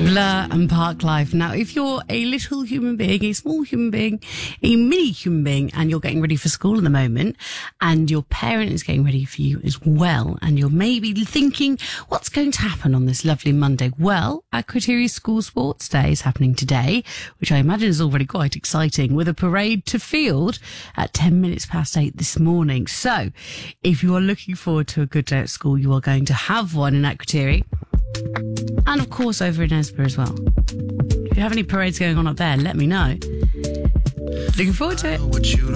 Blur and Park Life. Now, if you're a little human being, a small human being, a mini human being, and you're getting ready for school at the moment, and your parent is getting ready for you as well, and you're maybe thinking, what's going to happen on this lovely Monday? Well, Akrotiri School Sports Day is happening today, which I imagine is already quite exciting, with a parade to field at 10 minutes past 8 this morning. So, if you are looking forward to a good day at school, you are going to have one in Akrotiri. And of course over in Esborough as well. If you have any parades going on up there, let me know. Looking forward to it.